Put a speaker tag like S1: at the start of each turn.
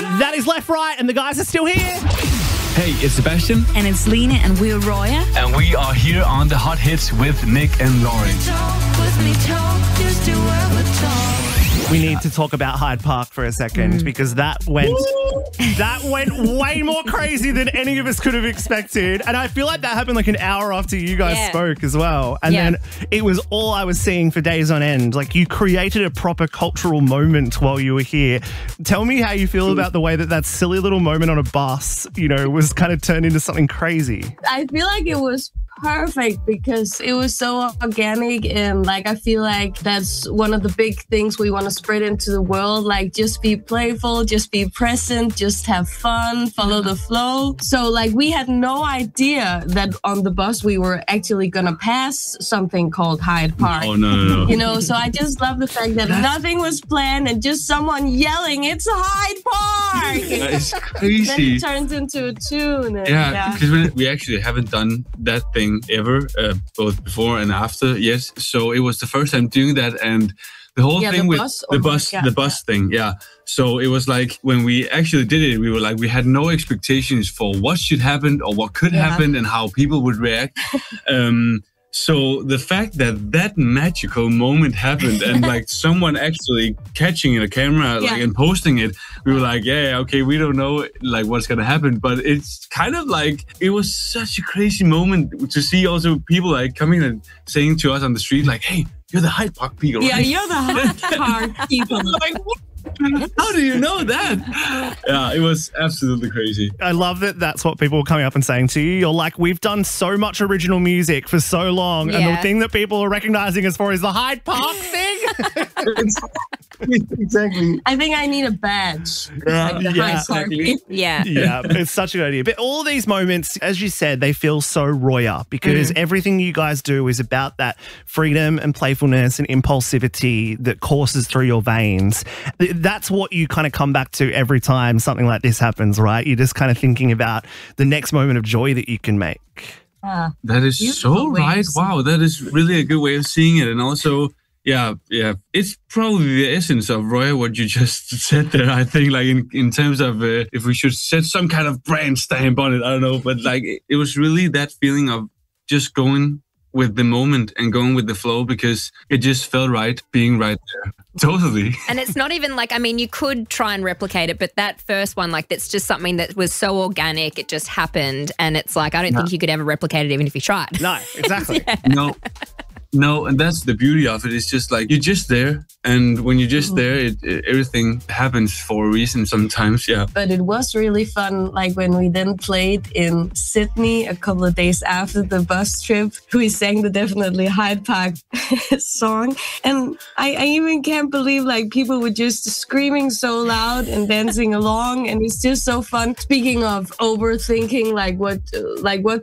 S1: That is Left Right, and the guys are still here.
S2: Hey, it's Sebastian.
S3: And it's Lena, and we're Roya.
S2: And we are here on the Hot Hits with Nick and Lauren.
S1: We need to talk about Hyde Park for a second because that went way more crazy than any of us could have expected. And I feel like that happened like an hour after you guys spoke as well. And then it was all I was seeing for days on end. Like, you created a proper cultural moment while you were here. Tell me how you feel about the way that silly little moment on a bus, you know, was kind of turned into something crazy.
S4: I feel like it was perfect because it was so organic, and like I feel like that's one of the big things we want to spread into the world. Like, just be playful, just be present, just have fun, follow the flow. So like, we had no idea that on the bus we were actually gonna pass something called Hyde Park.
S2: Oh no.
S4: You know, so I just love the fact that nothing was planned and just someone yelling, "It's Hyde Park!"
S2: That is crazy.
S4: Then it turns into a tune. And,
S2: Yeah, because we actually haven't done that thing ever, both before and after. Yes, so it was the first time doing that, and the whole thing with the bus thing. Yeah, so it was like when we actually did it, we were like, we had no expectations for what should happen or what could happen and how people would react. So the fact that magical moment happened and like someone actually catching a camera like and posting it, we were like, okay, we don't know like what's gonna happen, but it's kind of like it was such a crazy moment to see also people like coming and saying to us on the street like, "Hey, you're the Hyde Park people."
S4: Yeah,
S2: right?
S4: you're the Hyde Park people.
S2: Like, what? How do you know that? Yeah, it was absolutely crazy.
S1: I love that that's what people were coming up and saying to you. You're like, we've done so much original music for so long, and the thing that people are recognizing us for is the Hyde Park thing.
S2: Exactly.
S4: I think I need a badge.
S2: Yeah,
S4: like the Hyde Park people.
S1: Yeah, it's such a good idea. But all these moments, as you said, they feel so Roya because everything you guys do is about that freedom and playfulness and impulsivity that courses through your veins. That's what you kind of come back to every time something like this happens, right? You're just kind of thinking about the next moment of joy that you can make.
S2: That is so right. Wow, that is really a good way of seeing it. And also, yeah, it's probably the essence of Roya, what you just said there, I think, like in terms of if we should set some kind of brand stamp on it, I don't know. But like, it was really that feeling of just going with the moment and going with the flow because it just felt right being right there. Totally.
S5: And it's not even like, I mean, you could try and replicate it, but that first one, like, that's just something that was so organic, it just happened. And it's like, I don't think you could ever replicate it even if you tried.
S1: No, exactly.
S2: No, and that's the beauty of it. It's just like you're just there, and when you're just there, everything happens for a reason sometimes,
S4: But it was really fun, like when we then played in Sydney a couple of days after the bus trip, we sang the Definitely Hyde Park song. And I even can't believe like people were just screaming so loud and dancing along, and it's just so fun. Speaking of overthinking, like what